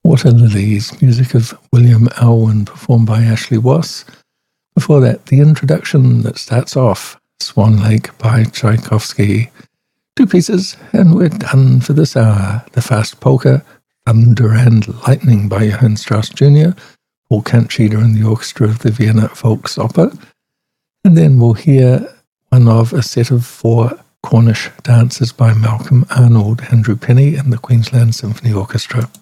Water Lilies, music of William Elwyn, performed by Ashley Wass. Before that, the introduction that starts off, Swan Lake by Tchaikovsky. Two pieces, and we're done for this hour. The Fast Polka, Thunder and Lightning by Johann Strauss Jr., Paul Kantschieder and the orchestra of the Vienna Volksoper. And then we'll hear one of a set of 4 Cornish dances by Malcolm Arnold, Andrew Penny and the Queensland Symphony Orchestra.